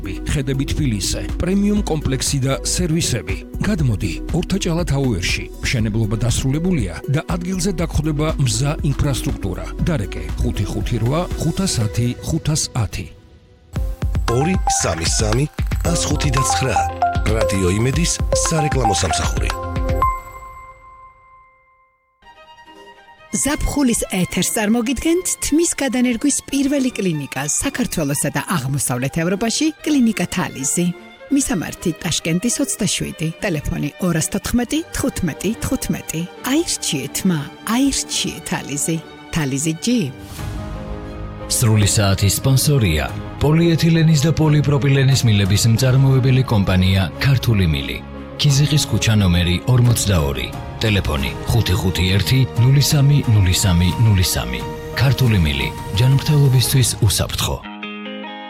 ხედები თბილისზე, პრემიუმ კომპლექსი და სერვისები. გადმოდი ორთაჭალა თაუერში. მშენებლობა დასრულებულია და ადგილზე დაგხვდება მზა ინფრასტრუქტურა. დარეკე 558 510 510. 233 105.9 რადიო იმედის სარეკლამო სამსახური. ზაფხულის ეთერს წარმოგიდგენთ თმის გადანერგვის პირველი კლინიკა საქართველოსა და აღმოსავლეთ ევროპაში კლინიკა თალიზი. მისამართი ტაშკენტის 27, ტელეფონი 214 15 15. აირჩიეთ თალიზი. თალიზი G. სრული საათის სპონსორია პოლიეთილენის და პოლიპროპილენის მილების მწარმოებელი კომპანია ქართული მილი. ქიზიყის ქუჩა ნომერი 42, ტელეფონი 551 03 03 03. ქართული მილი, ჯანმრთელობისთვის უსაფრთხო.